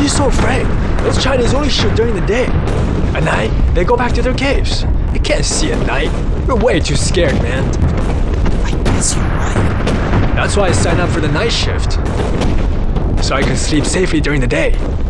you so afraid? Those Chinese only shoot during the day. At night, they go back to their caves. You can't see at night. You're way too scared, man. I guess you're right. That's why I signed up for the night shift. So I can sleep safely during the day.